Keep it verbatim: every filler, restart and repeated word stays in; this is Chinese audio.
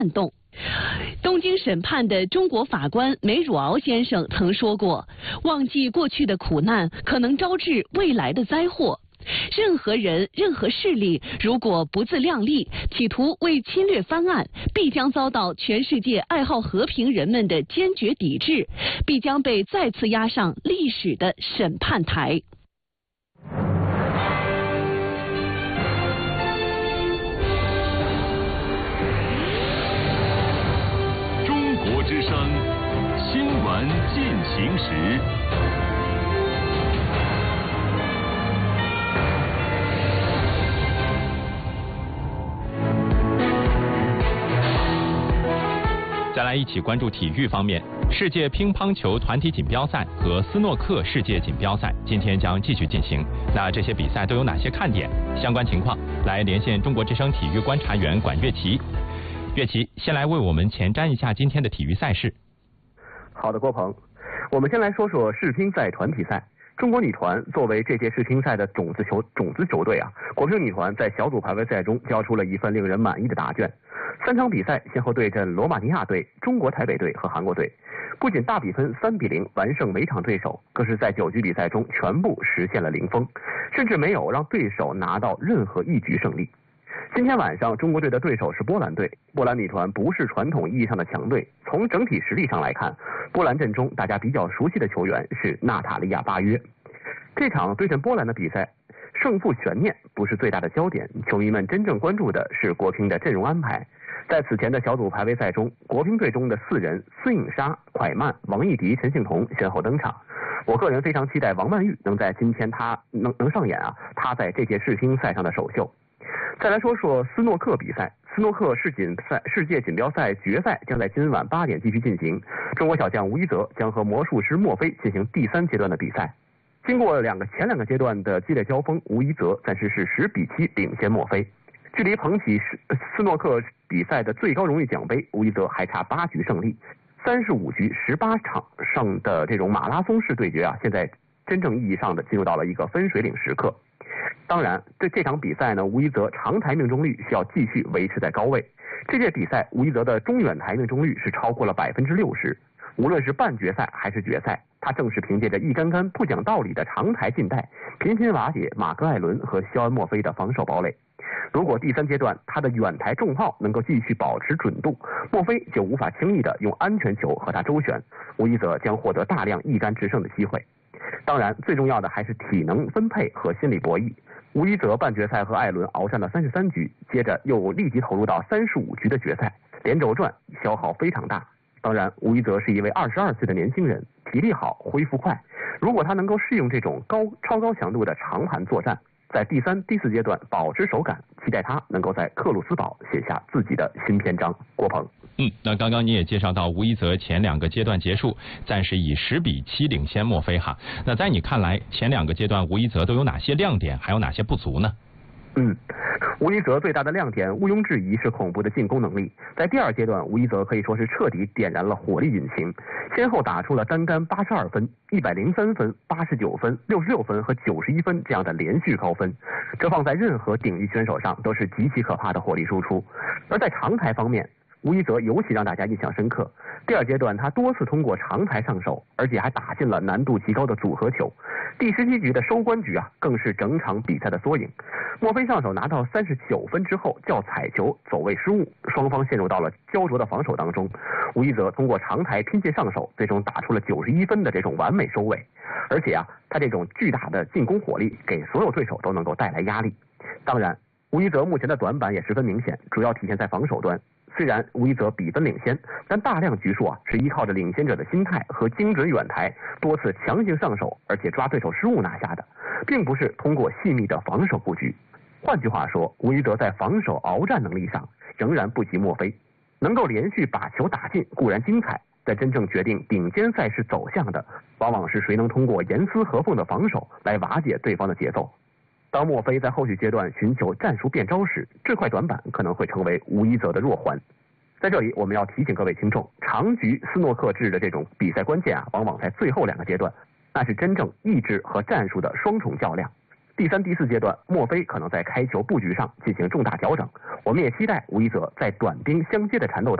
动。东京审判的中国法官梅汝敖先生曾说过，忘记过去的苦难，可能招致未来的灾祸。任何人、任何势力，如果不自量力，企图为侵略翻案，必将遭到全世界爱好和平人们的坚决抵制，必将被再次押上历史的审判台。 中国之声，新闻进行时。 再来一起关注体育方面，世界乒乓球团体锦标赛和斯诺克世界锦标赛今天将继续进行。那这些比赛都有哪些看点？相关情况来连线中国之声体育观察员管乐琪。乐琪，先来为我们前瞻一下今天的体育赛事。 好的，郭鹏，我们先来说说世乒赛团体赛。中国女团作为这届世乒赛的种子球种子球队啊，国乒女团在小组排位赛中交出了一份令人满意的答卷。三场比赛先后对阵罗马尼亚队、中国台北队和韩国队，不仅大比分三比零完胜每场对手，更是在九局比赛中全部实现了零封，甚至没有让对手拿到任何一局胜利。今天晚上，中国队的对手是波兰队。波兰女团不是传统意义上的强队，从整体实力上来看，波兰阵中大家比较熟悉的球员是娜塔莉亚·巴约。这场对阵波兰的比赛，胜负悬念不是最大的焦点，球迷们真正关注的是国乒的阵容安排。在此前的小组排位赛中，国乒队中的四人孙颖莎、蒯曼、王艺迪、陈幸同先后登场。我个人非常期待王曼玉能在今天他能能上演啊他在这届世乒赛上的首秀。再来说说斯诺克比赛，斯诺克世锦赛世界锦标赛决赛将在今晚八点继续进行。中国小将吴一泽将和魔术师墨菲进行第三阶段的比赛。经过两个前两个阶段的激烈交锋，吴一泽暂时是十比七领先墨菲。距离捧起斯诺克比赛的最高荣誉奖杯，吴一泽还差八局胜利。三十五局十八场上的这种马拉松式对决啊，现在真正意义上的进入到了一个分水岭时刻。当然，对这场比赛呢，吴一泽长台命中率需要继续维持在高位。这届比赛，吴一泽的中远台命中率是超过了百分之六十。无论是半决赛还是决赛，他正是凭借着一杆杆不讲道理的长台近带，频频瓦解马格艾伦和肖恩·墨菲的防守堡垒。如果第三阶段他的远台重炮能够继续保持准度，墨菲就无法轻易的用安全球和他周旋，吴一泽将获得大量一杆制胜的机会。当然，最重要的还是体能分配和心理博弈。吴一泽半决赛和艾伦鏖战了三十三局，接着又立即投入到三十五局的决赛，连轴转，消耗非常大。当然，吴一泽是一位二十二岁的年轻人，体力好，恢复快。如果他能够适应这种高超高强度的长盘作战，在第三、第四阶段保持手感，期待他能够在克鲁斯堡写下自己的新篇章。郭鹏， 嗯，那刚刚你也介绍到吴一泽前两个阶段结束，暂时以十比七领先墨菲哈。那在你看来，前两个阶段吴一泽都有哪些亮点，还有哪些不足呢？ 嗯，吴一泽最大的亮点毋庸置疑是恐怖的进攻能力。在第二阶段，吴一泽可以说是彻底点燃了火力引擎，先后打出了单杆八十二分、一百零三分、八十九分、六十六分和九十一分这样的连续高分，这放在任何顶级选手上都是极其可怕的火力输出。而在长台方面，吴一泽尤其让大家印象深刻。第二阶段，他多次通过长台上手，而且还打进了难度极高的组合球。第十七局的收官局啊，更是整场比赛的缩影。墨菲上手拿到三十九分之后叫彩球，走位失误，双方陷入到了焦灼的防守当中。吴一泽通过长台拼接上手，最终打出了九十一分的这种完美收尾。而且啊，他这种巨大的进攻火力给所有对手都能够带来压力。当然，吴一泽目前的短板也十分明显，主要体现在防守端。虽然吴一泽比分领先，但大量局数啊是依靠着领先者的心态和精准远台，多次强行上手，而且抓对手失误拿下的，并不是通过细密的防守布局。换句话说，吴一泽在防守鏖战能力上仍然不及墨菲。能够连续把球打进固然精彩，但真正决定顶尖赛事走向的，往往是谁能通过严丝合缝的防守来瓦解对方的节奏。当墨菲在后续阶段寻求战术变招时，这块短板可能会成为吴一泽的弱环。在这里，我们要提醒各位听众，长局斯诺克制的这种比赛关键啊，往往在最后两个阶段，那是真正意志和战术的双重较量。 第三、第四阶段，墨菲可能在开球布局上进行重大调整。我们也期待吴一泽在短兵相接的缠斗当